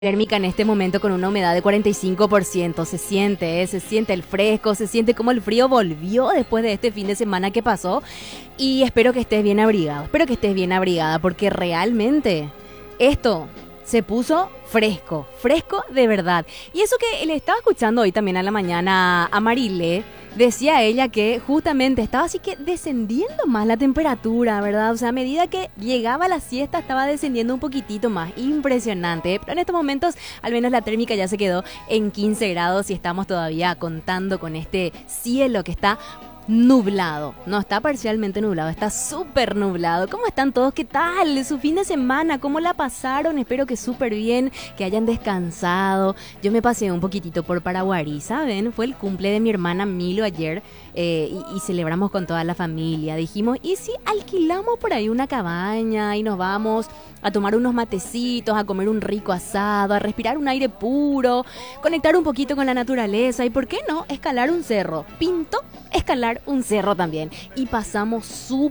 Térmica en este momento con una humedad de 45%. Se siente el fresco, se siente como el frío volvió después de este fin de semana que pasó. Y espero que estés bien abrigado, espero que estés bien abrigada porque realmente esto se puso fresco, fresco de verdad. Y eso que le estaba escuchando hoy también a la mañana a Marilé, decía ella que justamente estaba así que descendiendo más la temperatura, ¿verdad? O sea, a medida que llegaba la siesta estaba descendiendo un poquitito más. Impresionante, ¿eh? Pero en estos momentos al menos la térmica ya se quedó en 15 grados y estamos todavía contando con este cielo que está nublado. No está parcialmente nublado, está súper nublado. ¿Cómo están todos? ¿Qué tal? ¿Su fin de semana? ¿Cómo la pasaron? Espero que súper bien, que hayan descansado. Yo me pasé un poquitito por Paraguarí, ¿saben? Fue el cumple de mi hermana Milo ayer y celebramos con toda la familia. Dijimos, ¿y si alquilamos por ahí una cabaña y nos vamos a tomar unos matecitos, a comer un rico asado, a respirar un aire puro, conectar un poquito con la naturaleza y, ¿por qué no?, escalar un cerro? Pintó escalar un cerro también y pasamos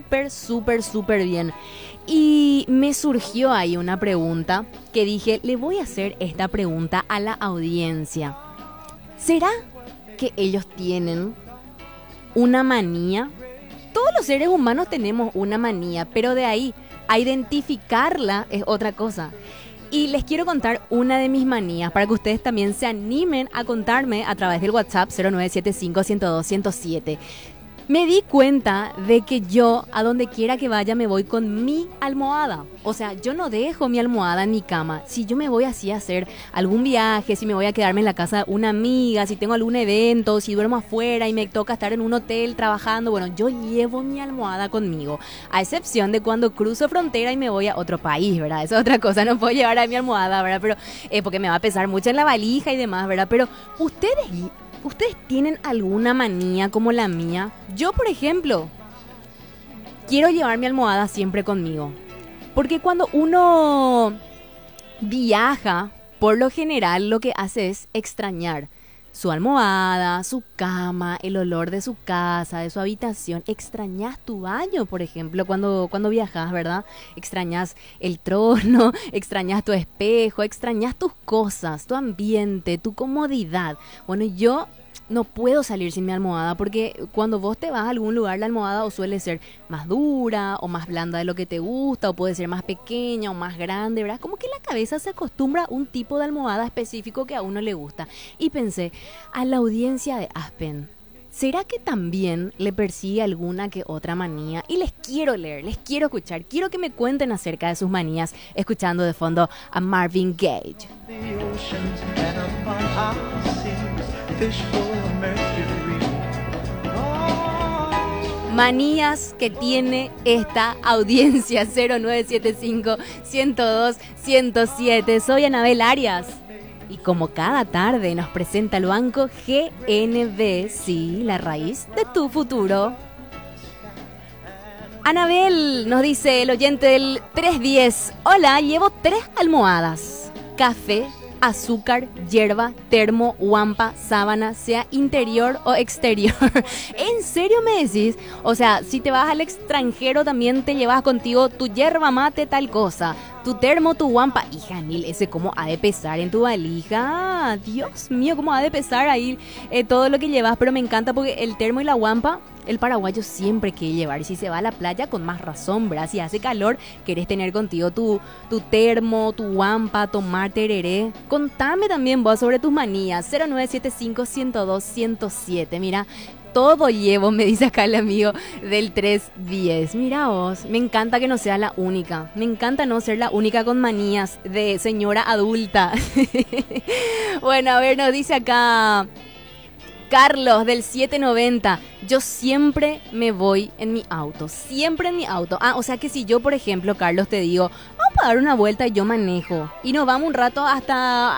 súper bien. Y me surgió ahí una pregunta que dije, le voy a hacer esta pregunta a la audiencia. ¿Será que ellos tienen una manía? Todos los seres humanos tenemos una manía, pero de ahí a identificarla es otra cosa. Y les quiero contar una de mis manías para que ustedes también se animen a contarme a través del WhatsApp 0975-102-107. Me di cuenta de que yo, a donde quiera que vaya, me voy con mi almohada. O sea, yo no dejo mi almohada en mi cama. Si yo me voy así a hacer algún viaje, si me voy a quedarme en la casa de una amiga, si tengo algún evento, si duermo afuera y me toca estar en un hotel trabajando, bueno, yo llevo mi almohada conmigo. A excepción de cuando cruzo frontera y me voy a otro país, ¿verdad? Esa es otra cosa, no puedo llevar a mi almohada, ¿verdad? Pero porque me va a pesar mucho en la valija y demás, ¿verdad? Pero ¿Ustedes tienen alguna manía como la mía? Yo, por ejemplo, quiero llevar mi almohada siempre conmigo. Porque cuando uno viaja, por lo general lo que hace es extrañar su almohada, su cama, el olor de su casa, de su habitación. Extrañas tu baño, por ejemplo, cuando viajas, ¿verdad? Extrañas el trono, extrañas tu espejo, extrañas tus cosas, tu ambiente, tu comodidad. Bueno, yo no puedo salir sin mi almohada porque cuando vos te vas a algún lugar, la almohada o suele ser más dura o más blanda de lo que te gusta, o puede ser más pequeña o más grande, ¿verdad? Como que la cabeza se acostumbra a un tipo de almohada específico que a uno le gusta. Y pensé, a la audiencia de Aspen, ¿será que también le persigue alguna que otra manía? Y les quiero leer, les quiero escuchar, quiero que me cuenten acerca de sus manías, escuchando de fondo a Marvin Gaye. Manías que tiene esta audiencia. 0975-102-107. Soy Anabel Arias y como cada tarde nos presenta el banco GNB, sí, la raíz de tu futuro. Anabel, nos dice el oyente del 310. Hola, llevo 3 almohadas, café, azúcar, hierba, termo, guampa, sábana, sea interior o exterior. ¿En serio me decís? O sea, si te vas al extranjero también te llevas contigo tu hierba mate, tal cosa, tu termo, tu guampa. Hija mil, ese cómo ha de pesar en tu valija. Dios mío, cómo ha de pesar ahí todo lo que llevas. Pero me encanta porque el termo y la guampa, el paraguayo siempre quiere llevar. Y si se va a la playa, con más razón, ¿verdad? Si hace calor, querés tener contigo tu termo, tu guampa, tomar tereré. Contame también vos sobre tus manías. 0975-102-107. Mira, todo llevo, me dice acá el amigo del 310. Mira vos, me encanta que no sea la única. Me encanta no ser la única con manías de señora adulta. Bueno, a ver, nos dice acá Carlos del 790. Yo siempre me voy en mi auto, siempre en mi auto. O sea que si yo, por ejemplo, Carlos, te digo, vamos a dar una vuelta y yo manejo y nos vamos un rato hasta